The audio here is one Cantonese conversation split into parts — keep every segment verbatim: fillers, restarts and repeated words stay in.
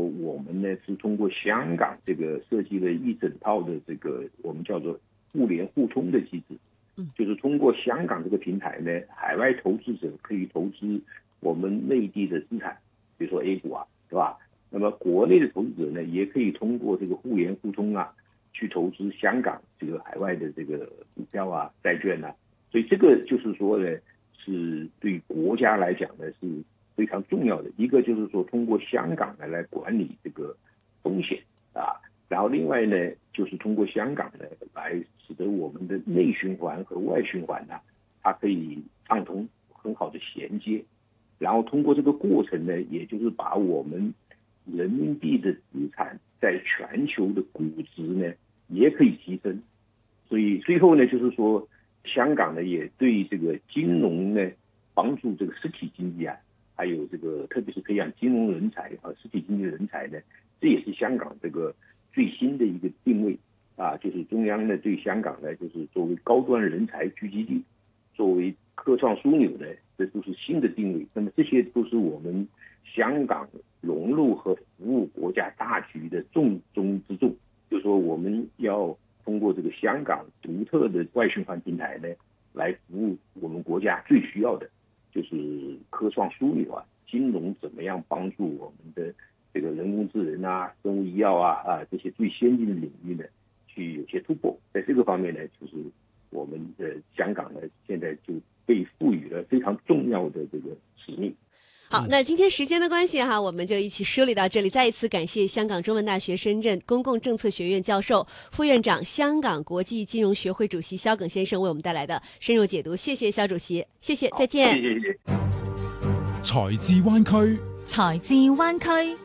我们呢是通过香港这个设计了一整套的这个我们叫做互联互通的机制， 嗯， 就是通过香港这个平台呢，海外投资者可以投资我们内地的资产，比如说 A 股啊，对吧？那么国内的投资者呢，也可以通过这个互联互通啊，去投资香港这个海外的这个股票啊、债券啊，所以这个就是说呢，是对国家来讲呢是非常重要的。一个就是说通过香港呢来管理这个风险啊，然后另外呢就是通过香港呢来使得我们的内循环和外循环呢，它可以畅通很好的衔接，然后通过这个过程呢，也就是把我们人民币的资产在全球的估值呢也可以提升，所以最后呢就是说香港呢也对这个金融呢帮助这个实体经济啊，还有这个特别是培养金融人才和实体经济人才呢，这也是香港这个最新的一个定位啊，就是中央呢对香港呢就是作为高端人才聚集地，作为科创枢纽呢，这都是新的定位。那么这些都是我们香港融入和服务国家大局的重中之重，就是说我们要通过这个香港独特的外循环平台呢，来服务我们国家最需要的，就是科创枢纽啊，金融怎么样帮助我们的这个人工智能啊、生物医药啊啊这些最先进的领域呢，去有些突破。在这个方面呢，就是我们的香港呢，现在就被赋予了非常重要的这个使命。 好，那今天时间的关系哈，我们就一起梳理到这里。再一次感谢香港中文大学深圳公共政策学院教授、副院长、香港国际金融学会主席萧耿先生为我们带来的深入解读。谢谢萧主席，谢谢，再见。 谢谢谢谢。 財智灣區， 財智灣區。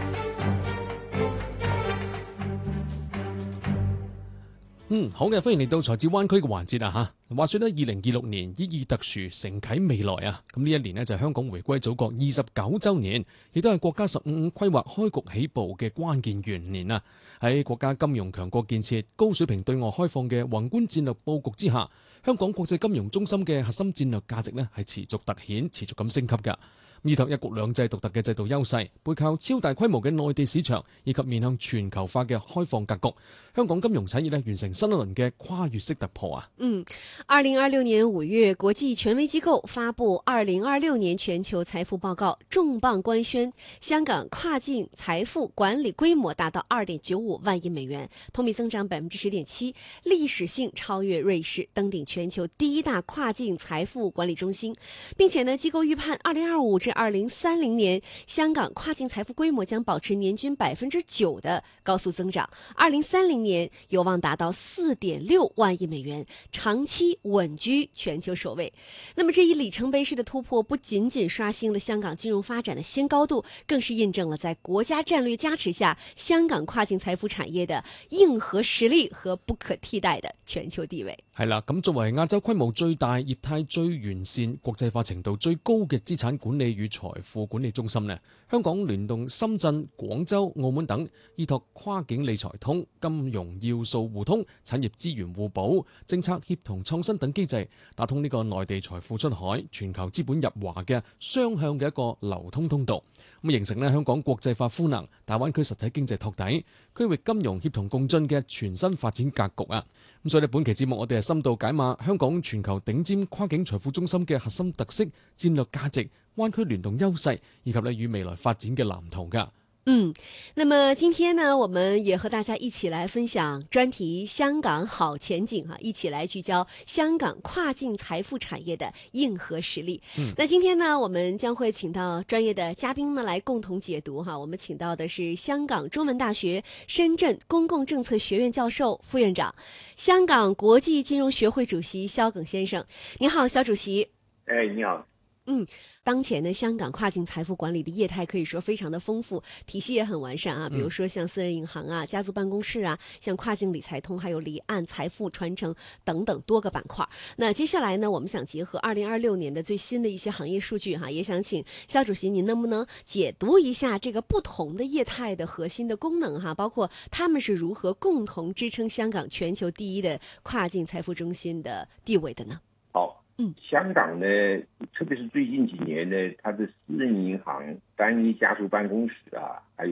嗯，好嘅，歡迎嚟到財智灣區嘅環節啊嚇。話說咧，二零二六年意義特殊，承啟未來啊。咁呢一年呢，就係香港回歸祖國二十九週年，亦都係國家十五五規劃開局起步嘅關鍵元年啊。喺國家金融強國建設、高水平對外開放嘅宏觀戰略佈局之下，香港國際金融中心嘅核心戰略價值呢係持續突顯、持續咁升級㗎。依託一國兩制獨特嘅制度優勢，背靠超大規模嘅內地市場，以及面向全球化嘅開放格局，香港金融產業呢完成新一輪嘅跨越式突破啊！ 嗯，二零二六年五月，國際權威機構發布二零二六年全球財富報告，重磅官宣，香港跨境財富管理規模達到二點九五萬億美元，同比增長百分之十點七，歷史性超越瑞士，登頂全球第一大跨境財富管理中心，並且呢，機構預判二零二五至二零三零年，香港跨境財富規模將保持年均百分之九的高速增長，二零三零年有望達到四點六萬億美元，長期穩居全球首位。那麼這一里程碑式的突破，不僅僅刷新了香港金融發展的新高度，更是印證了在國家戰略加持下，香港跨境財富產業的硬核實力和不可替代的全球地位。 係啦，咁作為亞洲規模最大、業態最完善、國際化程度最高嘅資產管理與財富管理中心呢，香港聯動深圳、廣州、澳門等，依託跨境理財通、金融要素互通、產業資源互補、政策協同創新等機制，打通呢個內地財富出海、全球資本入華嘅雙向嘅一個流通通道，咁形成呢香港國際化賦能、大灣區實體經濟托底、區域金融協同共進嘅全新發展格局啊！咁所以呢，本期節目我哋係深度解碼香港全球頂尖跨境財富中心嘅核心特色、戰略價值、灣區聯動優勢以及呢與未來發展嘅藍圖㗎。 嗯，那麼今天呢，我們也和大家一起來分享專題香港好前景哈，一起來聚焦香港跨境財富產業的硬核實力。嗯，那今天呢，我們將會請到專業的嘉賓呢來共同解讀哈。我們請到的是香港中文大學深圳公共政策學院教授、副院長，香港國際金融學會主席蕭耿先生。你好，蕭主席。 哎，你好。 嗯，當前呢，香港跨境財富管理的業態可以說非常的豐富，體系也很完善啊。比如說像私人銀行啊、家族辦公室啊，像跨境理財通，還有離岸財富傳承等等多個板塊。那接下來呢，我們想結合二零二六年的最新的一些行業數據哈，也想請蕭主席您能不能解讀一下這個不同的業態的核心的功能哈，包括他們是如何共同支撐香港全球第一的跨境財富中心的地位的呢？ 好。嗯，香港呢，特別是最近幾年呢，它的私人銀行、單一家族辦公室啊，還有